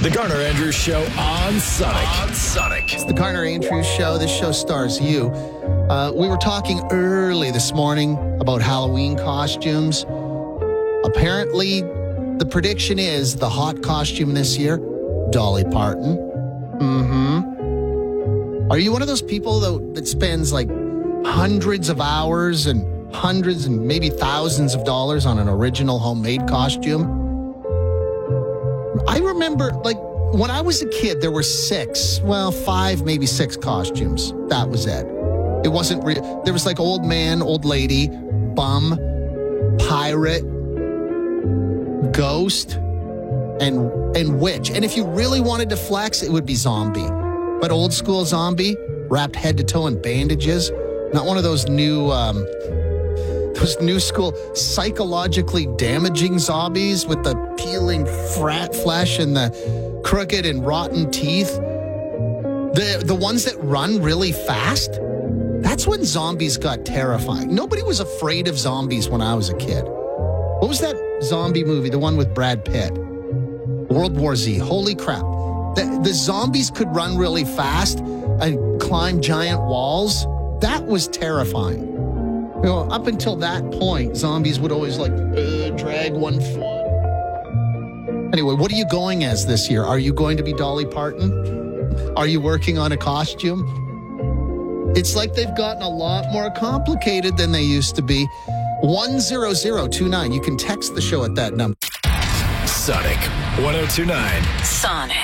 The Garner Andrews Show on Sonic. It's the Garner Andrews Show. This show stars you. We were talking early this morning about Halloween costumes. Apparently, the prediction is the hot costume this year, Dolly Parton. Are you one of those people, though, that spends like hundreds of hours and hundreds and maybe thousands of dollars on an original homemade costume? I remember, like, when I was a kid, there were five, maybe six costumes. That was it. It wasn't real. There was like old man, old lady, bum, pirate, ghost, and witch. And if you really wanted to flex, it would be zombie. But old school zombie, wrapped head to toe in bandages. Not one of those new school psychologically damaging zombies with the peeling fat flesh and the crooked and rotten teeth. The ones that run really fast. That's when zombies got terrifying. Nobody was afraid of zombies when I was a kid. What was that zombie movie? The one with Brad Pitt. World War Z. Holy crap. The zombies could run really fast and climb giant walls. That was terrifying. You know, up until that point, zombies would always drag one foot. Anyway, what are you going as this year? Are you going to be Dolly Parton? Are you working on a costume? It's like they've gotten a lot more complicated than they used to be. 10029. You can text the show at that number. Sonic 1029. Sonic.